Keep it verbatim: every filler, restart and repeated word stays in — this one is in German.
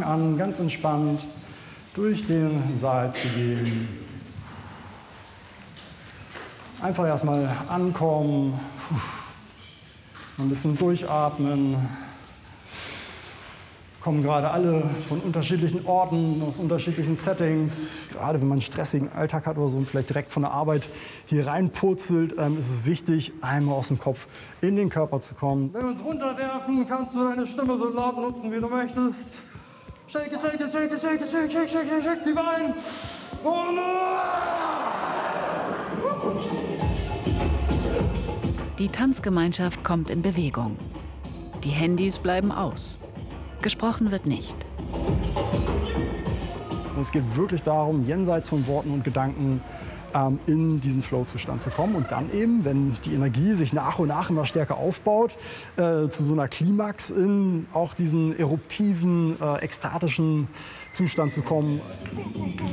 an, ganz entspannt durch den Saal zu gehen. Einfach erstmal ankommen, ein bisschen durchatmen. Kommen gerade alle von unterschiedlichen Orten, aus unterschiedlichen Settings. Gerade wenn man einen stressigen Alltag hat oder so und vielleicht direkt von der Arbeit hier reinpurzelt, ähm, ist es wichtig, einmal aus dem Kopf in den Körper zu kommen. Wenn wir uns runterwerfen, kannst du deine Stimme so laut nutzen, wie du möchtest. Shake it, shake it, shake it, shake it, shake, shake, shake, shake, shake die Beine. Und die Tanzgemeinschaft kommt in Bewegung. Die Handys bleiben aus. Gesprochen wird nicht. Und es geht wirklich darum, jenseits von Worten und Gedanken ähm, in diesen Flow-Zustand zu kommen. Und dann eben, wenn die Energie sich nach und nach immer stärker aufbaut, äh, zu so einer Klimax in auch diesen eruptiven, äh, ekstatischen Zustand zu kommen.